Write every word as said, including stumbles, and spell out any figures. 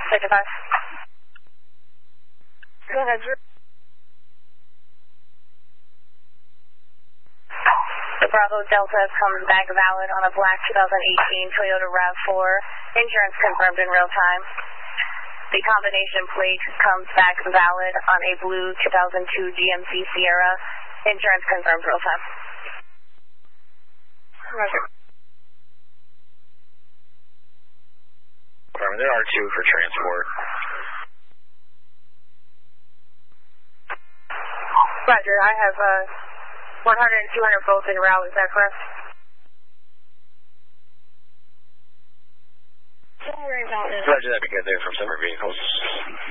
fifty-five. Go ahead, sir. The Bravo Delta comes back valid on a black two thousand eighteen Toyota RAV four. Insurance confirmed in real time. The combination plate comes back valid on a blue two thousand two G M C Sierra. Insurance confirmed real time. Roger. There are two for transport. Roger, I have uh, one hundred and two hundred both en route, is that correct? Roger that, we get there from separate vehicles.